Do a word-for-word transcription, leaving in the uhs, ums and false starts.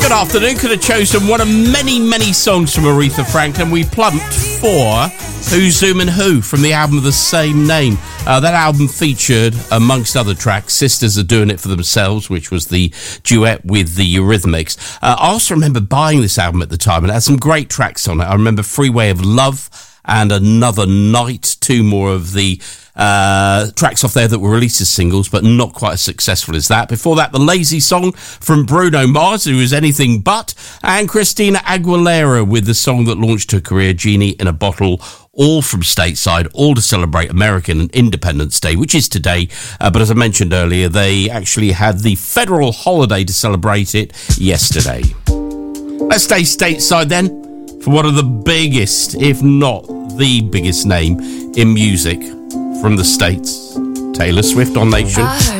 Good afternoon. Could have chosen one of many, many songs from Aretha Franklin. We plumped for Who, Zoom and Who from the album of the same name. Uh, that album featured, amongst other tracks, Sisters Are Doing It For Themselves, which was the duet with the Eurythmics. Uh, I also remember buying this album at the time, and it had some great tracks on it. I remember Freeway of Love and Another Night, two more of the uh, tracks off there that were released as singles, but not quite as successful as that. Before that, The Lazy Song from Bruno Mars, who is anything but, and Christina Aguilera with the song that launched her career, Genie in a Bottle, all from stateside, all to celebrate American Independence Day, which is today. Uh, but as I mentioned earlier, they actually had the federal holiday to celebrate it yesterday. Let's stay stateside then for one of the biggest, if not the biggest name in music from the States, Taylor Swift on Nation.